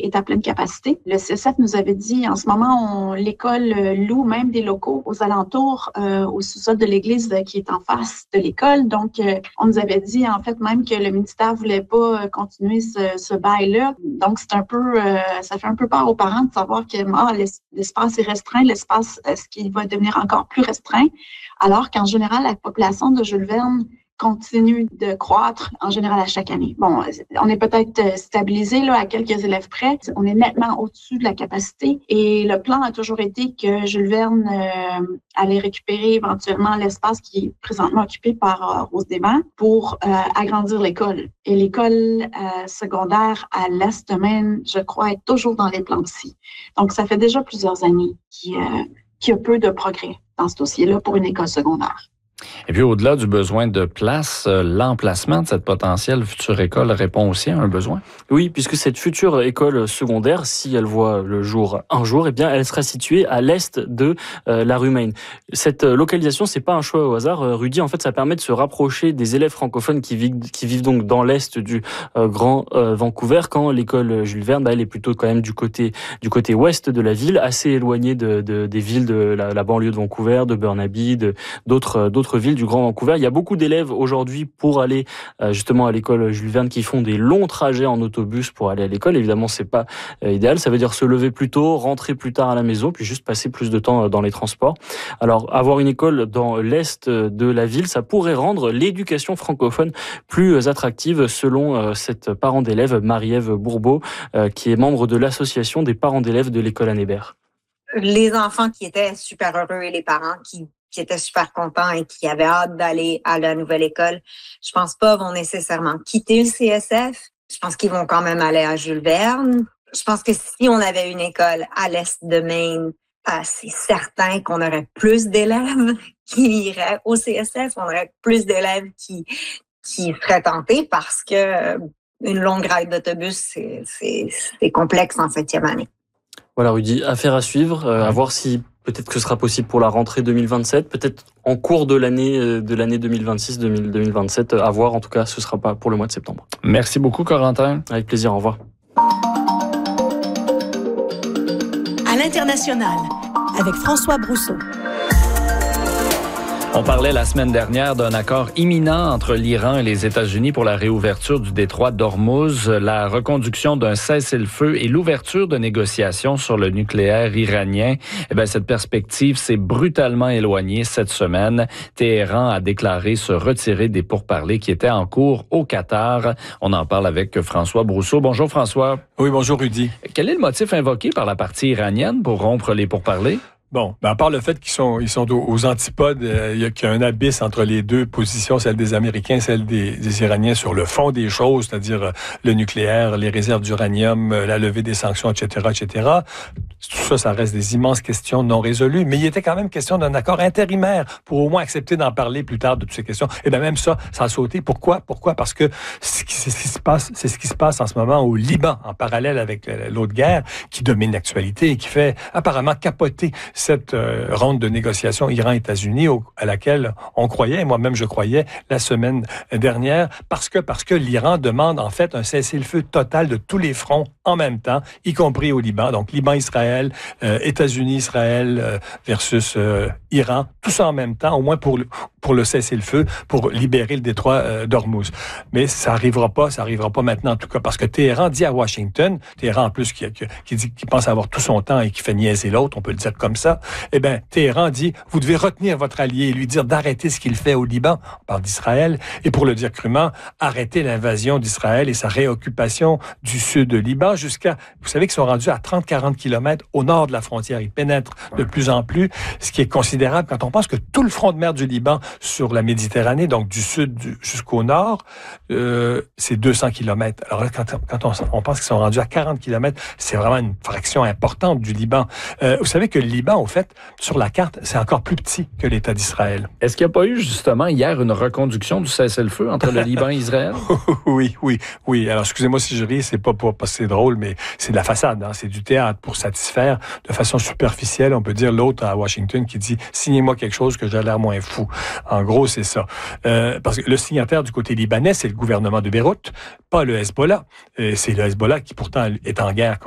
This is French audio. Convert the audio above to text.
est à pleine capacité. Le CSF nous avait dit, en ce moment, l'école loue même des locaux aux alentours, au sous-sol de l'église qui est en face de l'école. Donc, on nous avait dit, en fait, même que le ministère voulait pas continuer ce bail-là. Donc, c'est un peu, ça fait un peu peur aux parents de savoir que l'espace est restreint, est-ce qu'il va devenir encore plus restreint, alors qu'en général, la population de Jules Verne continue de croître en général à chaque année. Bon, on est peut-être stabilisé là, à quelques élèves près. On est nettement au-dessus de la capacité et le plan a toujours été que Jules Verne allait récupérer éventuellement l'espace qui est présentement occupé par Rose des Vents pour agrandir l'école. Et l'école secondaire à l'Est de Maine, je crois, est toujours dans les plans aussi. Donc, ça fait déjà plusieurs années qu'il y a peu de progrès dans ce dossier-là pour une école secondaire. Et puis, au-delà du besoin de place, l'emplacement de cette potentielle future école répond aussi à un besoin? Oui, puisque cette future école secondaire, si elle voit le jour un jour, eh bien, elle sera située à l'est de la rue Maine. Cette localisation, c'est pas un choix au hasard, Rudy. En fait, ça permet de se rapprocher des élèves francophones qui vivent donc dans l'est du Grand Vancouver, quand l'école Jules Verne, elle est plutôt quand même du côté ouest de la ville, assez éloignée des villes de la banlieue de Vancouver, de Burnaby, d'autres villes du Grand Vancouver. Il y a beaucoup d'élèves aujourd'hui pour aller justement à l'école Jules Verne qui font des longs trajets en autobus pour aller à l'école. Évidemment, c'est pas idéal. Ça veut dire se lever plus tôt, rentrer plus tard à la maison, puis juste passer plus de temps dans les transports. Alors, avoir une école dans l'est de la ville, ça pourrait rendre l'éducation francophone plus attractive, selon cette parent d'élève, Marie-Ève Bourbeau, qui est membre de l'association des parents d'élèves de l'école Anne Hébert. Les enfants qui étaient super heureux et les parents qui étaient super contents et qui avaient hâte d'aller à la nouvelle école, je pense pas vont nécessairement quitter le CSF. Je pense qu'ils vont quand même aller à Jules Verne. Je pense que si on avait une école à l'est de Maine, c'est certain qu'on aurait plus d'élèves qui iraient au CSF. On aurait plus d'élèves qui seraient tentés parce que une longue ride d'autobus, c'est complexe en 7e année. Voilà, Rudy, affaire à suivre, à voir si peut-être que ce sera possible pour la rentrée 2027, peut-être en cours de l'année 2026-2027, à voir. En tout cas, ce ne sera pas pour le mois de septembre. Merci beaucoup, Corentin. Avec plaisir, au revoir. À l'international, avec François Brousseau. On parlait la semaine dernière d'un accord imminent entre l'Iran et les États-Unis pour la réouverture du détroit d'Ormuz, la reconduction d'un cessez-le-feu et l'ouverture de négociations sur le nucléaire iranien. Eh bien, cette perspective s'est brutalement éloignée cette semaine. Téhéran a déclaré se retirer des pourparlers qui étaient en cours au Qatar. On en parle avec François Brousseau. Bonjour François. Oui, bonjour Rudy. Quel est le motif invoqué par la partie iranienne pour rompre les pourparlers? Bon, à part le fait qu'ils sont aux antipodes, qu'il y a un abysse entre les deux positions, celle des Américains, celle des Iraniens sur le fond des choses, c'est-à-dire le nucléaire, les réserves d'uranium, la levée des sanctions, etc., etc. Tout ça reste des immenses questions non résolues, mais il était quand même question d'un accord intérimaire pour au moins accepter d'en parler plus tard de toutes ces questions. Et bien même ça a sauté. Pourquoi? Parce que c'est ce qui se passe en ce moment au Liban, en parallèle avec l'autre guerre qui domine l'actualité et qui fait apparemment capoter cette ronde de négociations Iran-États-Unis à laquelle on croyait, moi-même je croyais, la semaine dernière, parce que l'Iran demande en fait un cessez-le-feu total de tous les fronts en même temps, y compris au Liban. Donc Liban-Israël, États-Unis-Israël versus Iran, tout ça en même temps, au moins pour le cessez-le-feu, pour libérer le détroit d'Ormuz. Mais ça arrivera pas maintenant en tout cas, parce que Téhéran dit à Washington, Téhéran en plus qui pense avoir tout son temps et qui fait niaiser l'autre, on peut le dire comme ça, eh bien, Téhéran dit, vous devez retenir votre allié et lui dire d'arrêter ce qu'il fait au Liban, on parle d'Israël, et pour le dire crûment, arrêter l'invasion d'Israël et sa réoccupation du sud de Liban vous savez qu'ils sont rendus à 30-40 kilomètres au nord de la frontière. Ils pénètrent de plus en plus, ce qui est considérable quand on pense que tout le front de mer du Liban sur la Méditerranée, donc du sud jusqu'au nord, c'est 200 kilomètres. Alors là, quand on pense qu'ils sont rendus à 40 kilomètres, c'est vraiment une fraction importante du Liban. Vous savez que le Liban, au fait, sur la carte, c'est encore plus petit que l'État d'Israël. Est-ce qu'il n'y a pas eu justement hier une reconduction du cessez-le-feu entre le Liban et Israël? Oui. Alors, excusez-moi si je ris, c'est pas parce que c'est drôle, mais c'est de la façade, hein? C'est du théâtre pour satisfaire de façon superficielle. On peut dire l'autre à Washington qui dit « Signez-moi quelque chose que j'ai l'air moins fou ». En gros, c'est ça. Parce que le signataire du côté libanais, c'est le gouvernement de Beyrouth, pas le Hezbollah. C'est le Hezbollah qui pourtant est en guerre